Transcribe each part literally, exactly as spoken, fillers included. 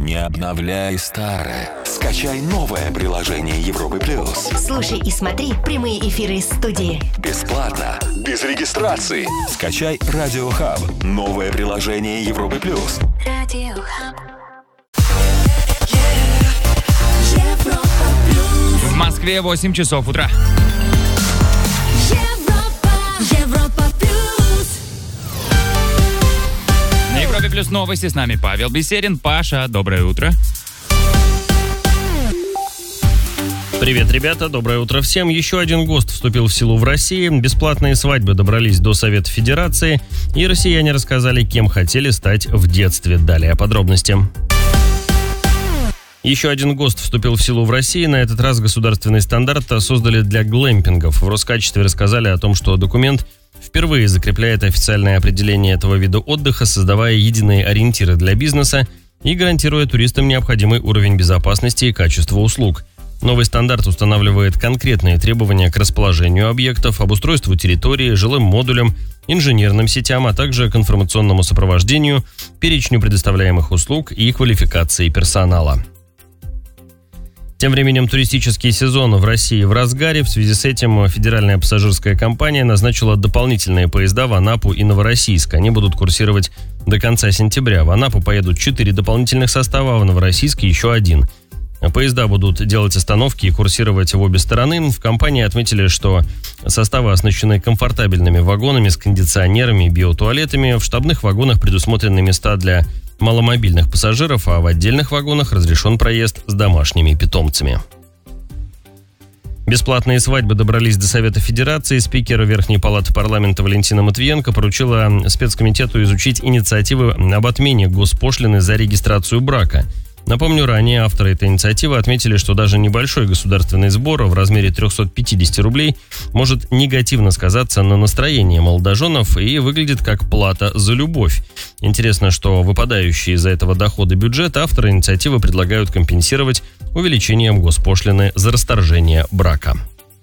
Не обновляй старое. Скачай новое приложение Европы плюс. Слушай и смотри прямые эфиры из студии. Бесплатно, без регистрации. Скачай Радио Хаб. Новое приложение Европы плюс. Радио Хаб. В Москве восемь часов утра. На Европе плюс новости, с нами Павел Бессерин. Паша, доброе утро. Привет, ребята, доброе утро всем. Еще один ГОСТ вступил в силу в России. Бесплатные свадьбы добрались до Совета Федерации. И россияне рассказали, кем хотели стать в детстве. Далее подробности. Еще один ГОСТ вступил в силу в России. На этот раз государственный стандарт создали для глэмпингов. В Роскачестве рассказали о том, что документ впервые закрепляет официальное определение этого вида отдыха, создавая единые ориентиры для бизнеса и гарантируя туристам необходимый уровень безопасности и качества услуг. Новый стандарт устанавливает конкретные требования к расположению объектов, обустройству территории, жилым модулям, инженерным сетям, а также к информационному сопровождению, перечню предоставляемых услуг и квалификации персонала. Тем временем туристический сезон в России в разгаре. В связи с этим федеральная пассажирская компания назначила дополнительные поезда в Анапу и Новороссийск. Они будут курсировать до конца сентября. В Анапу поедут четыре дополнительных состава, а в Новороссийск еще один. Поезда будут делать остановки и курсировать в обе стороны. В компании отметили, что составы оснащены комфортабельными вагонами с кондиционерами и биотуалетами. В штабных вагонах предусмотрены места для маломобильных пассажиров, а в отдельных вагонах разрешен проезд с домашними питомцами. Бесплатные свадьбы добрались до Совета Федерации. Спикер Верхней палаты парламента Валентина Матвиенко поручила спецкомитету изучить инициативы об отмене госпошлины за регистрацию брака. Напомню, ранее авторы этой инициативы отметили, что даже небольшой государственный сбор в размере триста пятьдесят рублей может негативно сказаться на настроении молодоженов и выглядит как плата за любовь. Интересно, что выпадающие из-за этого доходы бюджета авторы инициативы предлагают компенсировать увеличением госпошлины за расторжение брака.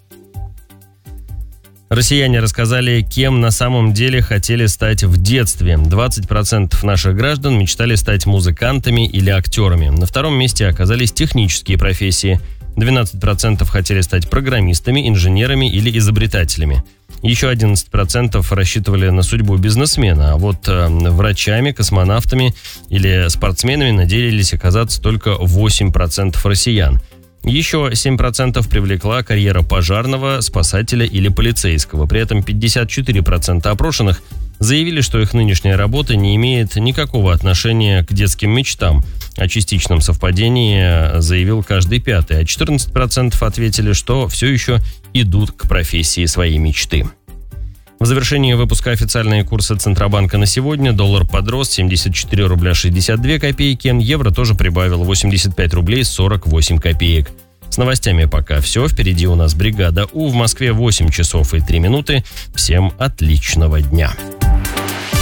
Россияне рассказали, кем на самом деле хотели стать в детстве. двадцать процентов наших граждан мечтали стать музыкантами или актерами. На втором месте оказались технические профессии. двенадцать процентов хотели стать программистами, инженерами или изобретателями. Еще одиннадцать процентов рассчитывали на судьбу бизнесмена, а вот э, врачами, космонавтами или спортсменами надеялись оказаться только восемь процентов россиян. Еще семь процентов привлекла карьера пожарного, спасателя или полицейского. При этом пятьдесят четыре процента опрошенных заявили, что их нынешняя работа не имеет никакого отношения к детским мечтам. О частичном совпадении заявил каждый пятый, а четырнадцать процентов ответили, что все еще идут к профессии своей мечты. В завершении выпуска официальные курсы Центробанка на сегодня. Доллар подрос семьдесят четыре рубля шестьдесят две копейки. Евро тоже прибавил восемьдесят пять рублей сорок восемь копеек. С новостями пока все. Впереди у нас бригада У. В Москве восемь часов и три минуты. Всем отличного дня.